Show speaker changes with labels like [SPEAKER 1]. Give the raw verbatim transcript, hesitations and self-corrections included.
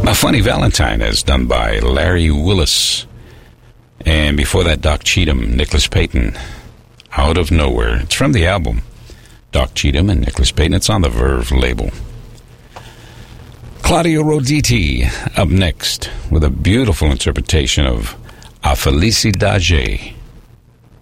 [SPEAKER 1] A Funny Valentine, as done by Larry Willis. And before that, Doc Cheatham, Nicholas Payton, Out of Nowhere. It's from the album Doc Cheatham and Nicholas Payton. It's on the Verve label. Claudio Roditi up next with a beautiful interpretation of A Felicidade.